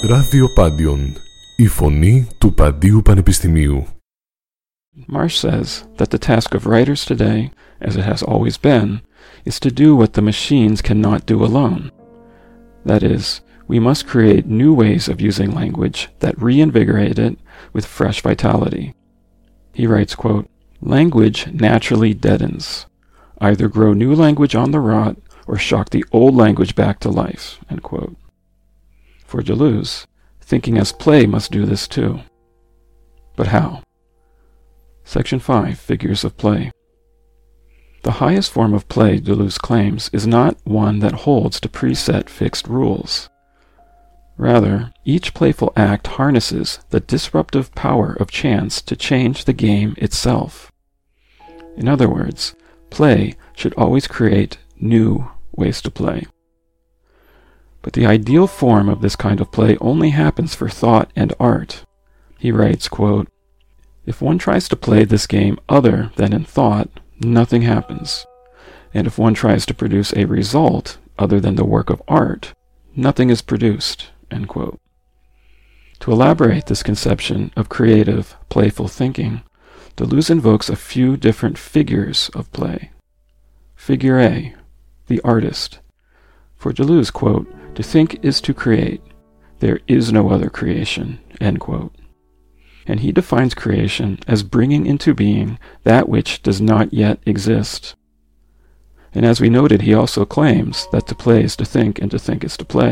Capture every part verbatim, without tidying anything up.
Ράδιο Πάντιον, η φωνή του Παντίου Πανεπιστημίου. Marsh says that the task of writers today, as it has always been, is to do what the machines cannot do alone. That is, we must create new ways of using language that reinvigorate it with fresh vitality. He writes, quote, "Language naturally deadens. Either grow new language on the rot or shock the old language back to life," end quote. For Deleuze, thinking as play must do this too. But how? Section five, Figures of Play. The highest form of play, Deleuze claims, is not one that holds to preset fixed rules. Rather, each playful act harnesses the disruptive power of chance to change the game itself. In other words, play should always create new ways to play. But the ideal form of this kind of play only happens for thought and art. He writes, quote, "If one tries to play this game other than in thought, nothing happens. And if one tries to produce a result other than the work of art, nothing is produced," end quote. To elaborate this conception of creative, playful thinking, Deleuze invokes a few different figures of play. Figure A, the artist. For Deleuze, quote, "To think is to create. There is no other creation," end quote. And he defines creation as bringing into being that which does not yet exist. And as we noted, he also claims that to play is to think and to think is to play.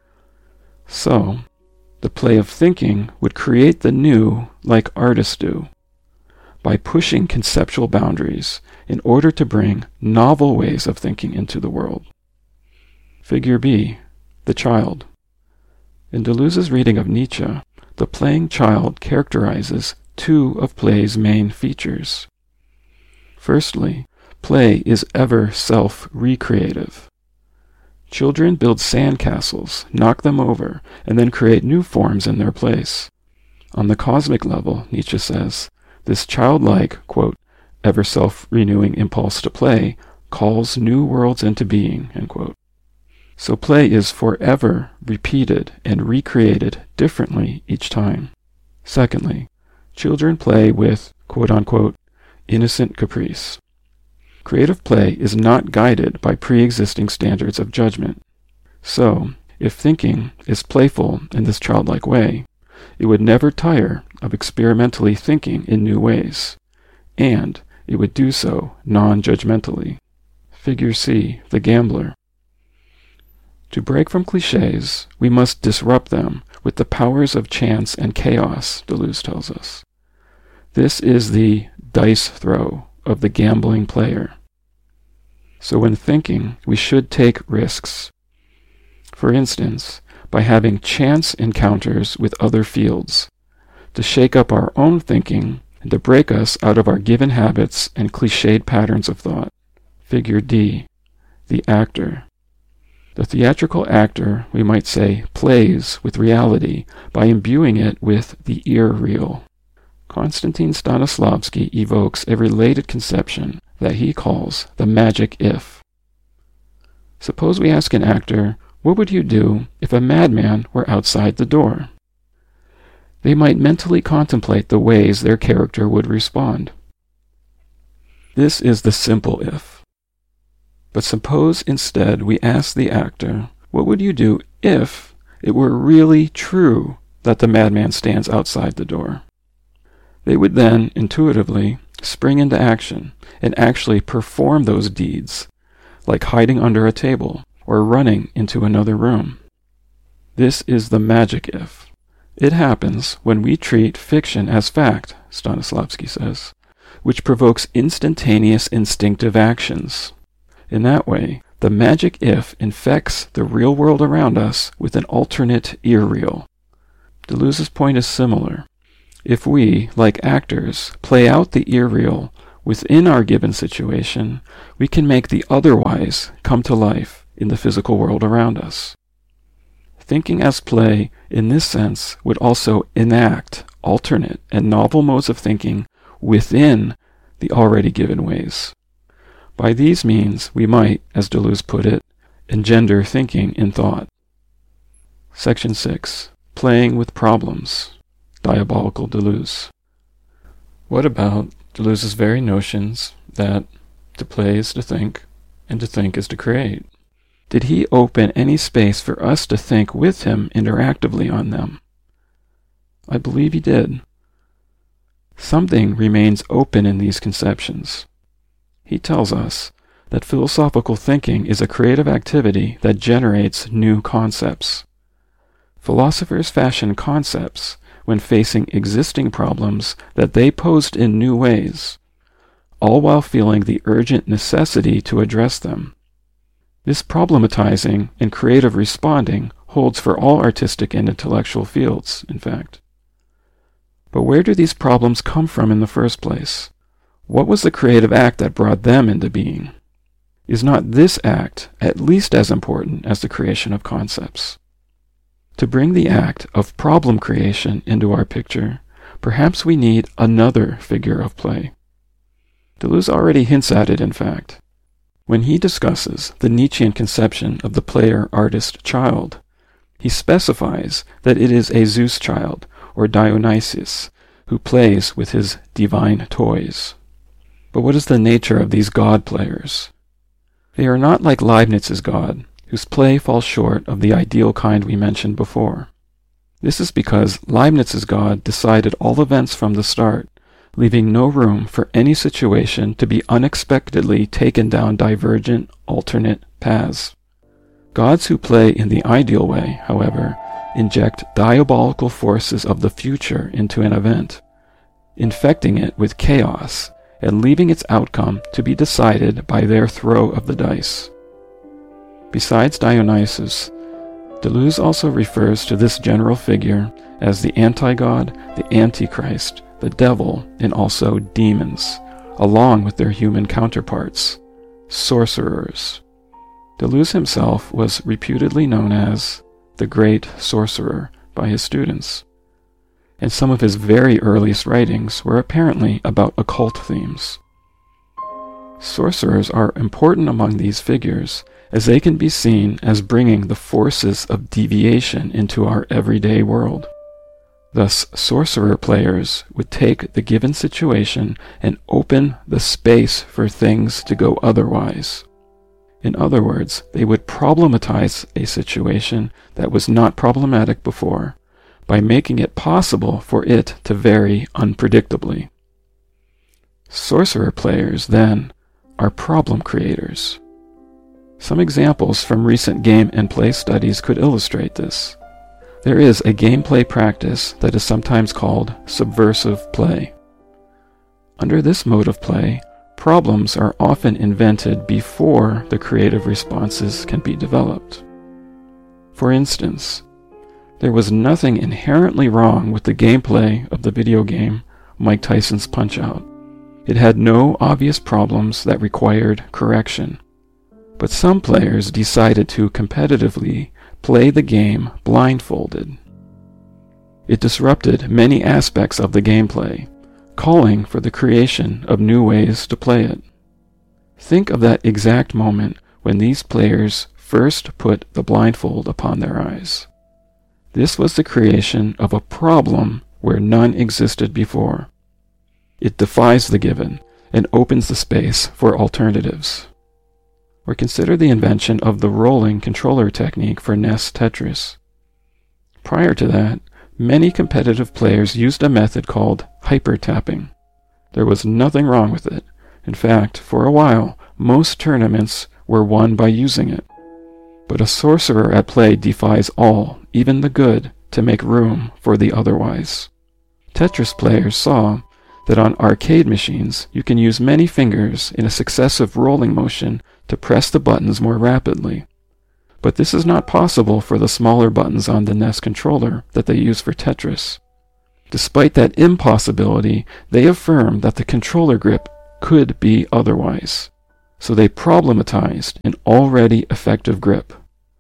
So, the play of thinking would create the new like artists do, by pushing conceptual boundaries in order to bring novel ways of thinking into the world. Figure B, the child. In Deleuze's reading of Nietzsche, the playing child characterizes two of play's main features. Firstly, play is ever self-recreative. Children build sandcastles, knock them over, and then create new forms in their place. On the cosmic level, Nietzsche says, this childlike, quote, ever self-renewing impulse to play calls new worlds into being, end quote. So play is forever repeated and recreated differently each time. Secondly, children play with, quote-unquote, innocent caprice. Creative play is not guided by pre-existing standards of judgment. So, if thinking is playful in this childlike way, it would never tire of experimentally thinking in new ways, and it would do so non-judgmentally. Figure C, the gambler. To break from clichés, we must disrupt them with the powers of chance and chaos, Deleuze tells us. This is the dice throw of the gambling player. So when thinking, we should take risks. For instance, by having chance encounters with other fields, to shake up our own thinking and to break us out of our given habits and cliched patterns of thought. Figure D, the actor. The theatrical actor, we might say, plays with reality by imbuing it with the irreal. Konstantin Stanislavski evokes a related conception that he calls the magic if. Suppose we ask an actor, what would you do if a madman were outside the door? They might mentally contemplate the ways their character would respond. This is the simple if. But suppose instead we ask the actor, what would you do if it were really true that the madman stands outside the door? They would then, intuitively, spring into action and actually perform those deeds, like hiding under a table or running into another room. This is the magic if. It happens when we treat fiction as fact, Stanislavski says, which provokes instantaneous instinctive actions. In that way, the magic if infects the real world around us with an alternate irreal. Deleuze's point is similar. If we, like actors, play out the irreal within our given situation, we can make the otherwise come to life in the physical world around us. Thinking as play, in this sense, would also enact alternate and novel modes of thinking within the already given ways. By these means, we might, as Deleuze put it, engender thinking in thought. Section six. playing with problems, diabolical Deleuze. What about Deleuze's very notions that to play is to think, and to think is to create? Did he open any space for us to think with him interactively on them? I believe he did. Something remains open in these conceptions. He tells us that philosophical thinking is a creative activity that generates new concepts. Philosophers fashion concepts when facing existing problems that they posed in new ways, all while feeling the urgent necessity to address them. This problematizing and creative responding holds for all artistic and intellectual fields, in fact. But where do these problems come from in the first place? What was the creative act that brought them into being? Is not this act at least as important as the creation of concepts? To bring the act of problem creation into our picture, perhaps we need another figure of play. Deleuze already hints at it, in fact, when he discusses the Nietzschean conception of the player-artist-child. He specifies that it is a Zeus child, or Dionysius, who plays with his divine toys. But what is the nature of these god players? They are not like Leibniz's God, whose play falls short of the ideal kind we mentioned before. This is because Leibniz's God decided all events from the start, leaving no room for any situation to be unexpectedly taken down divergent, alternate paths. Gods who play in the ideal way, however, inject diabolical forces of the future into an event, infecting it with chaos and leaving its outcome to be decided by their throw of the dice. Besides Dionysus, Deleuze also refers to this general figure as the anti-god, the antichrist, the devil, and also demons, along with their human counterparts, sorcerers. Deleuze himself was reputedly known as the Great Sorcerer by his students, and some of his very earliest writings were apparently about occult themes. Sorcerers are important among these figures, as they can be seen as bringing the forces of deviation into our everyday world. Thus, sorcerer players would take the given situation and open the space for things to go otherwise. In other words, they would problematize a situation that was not problematic before, by making it possible for it to vary unpredictably. Sorcerer players, then, are problem creators. Some examples from recent game and play studies could illustrate this. There is a gameplay practice that is sometimes called subversive play. Under this mode of play, problems are often invented before the creative responses can be developed. For instance, there was nothing inherently wrong with the gameplay of the video game Mike Tyson's Punch-Out. It had no obvious problems that required correction. But some players decided to competitively play the game blindfolded. It disrupted many aspects of the gameplay, calling for the creation of new ways to play it. Think of that exact moment when these players first put the blindfold upon their eyes. This was the creation of a problem where none existed before. It defies the given and opens the space for alternatives. Or consider the invention of the rolling controller technique for N E S Tetris. Prior to that, many competitive players used a method called hyper-tapping. There was nothing wrong with it. In fact, for a while, most tournaments were won by using it. But a sorcerer at play defies all, even the good, to make room for the otherwise. Tetris players saw that on arcade machines you can use many fingers in a successive rolling motion to press the buttons more rapidly. But this is not possible for the smaller buttons on the N E S controller that they use for Tetris. Despite that impossibility, they affirmed that the controller grip could be otherwise. So they problematized an already effective grip.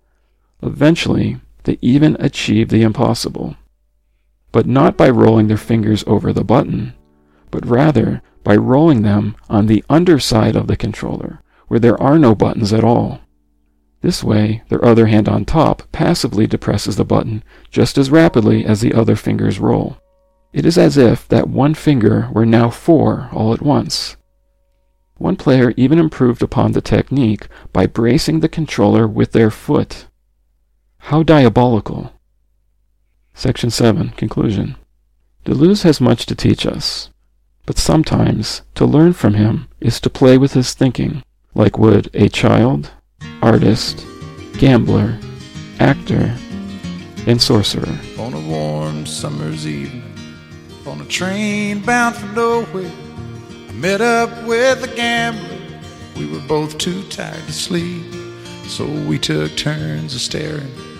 Eventually, they even achieved the impossible. But not by rolling their fingers over the button, but rather by rolling them on the underside of the controller, where there are no buttons at all. This way, their other hand on top passively depresses the button just as rapidly as the other fingers roll. It is as if that one finger were now four all at once. One player even improved upon the technique by bracing the controller with their foot. How diabolical! Section seven. Conclusion. Deleuze has much to teach us, but sometimes to learn from him is to play with his thinking, like would a child, artist, gambler, actor, and sorcerer. On a warm summer's evening, on a train bound for nowhere, I met up with a gambler. We were both too tired to sleep, so we took turns of staring